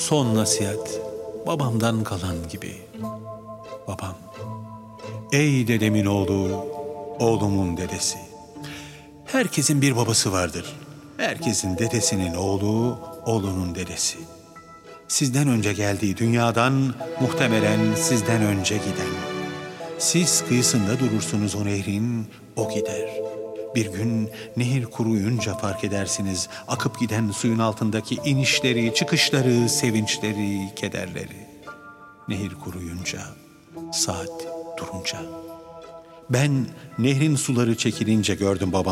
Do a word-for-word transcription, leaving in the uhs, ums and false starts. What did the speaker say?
son nasihat babamdan kalan gibi. Babam, ey dedemin oğlu, oğlumun dedesi. Herkesin bir babası vardır. Herkesin dedesinin oğlu, oğlunun dedesi. Sizden önce geldiği dünyadan, muhtemelen sizden önce giden. Siz kıyısında durursunuz o nehrin, o gider. Bir gün nehir kuruyunca fark edersiniz akıp giden suyun altındaki inişleri, çıkışları, sevinçleri, kederleri. Nehir kuruyunca, saat durunca. Ben nehrin suları çekilince gördüm babam.